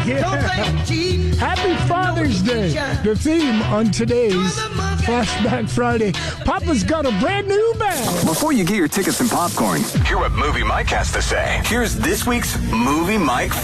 Happy Father's Day. The theme on today's Flashback Friday. Papa's got a brand new bag. Before you get your tickets and popcorn, hear what Movie Mike has to say. Here's this week's Movie Mike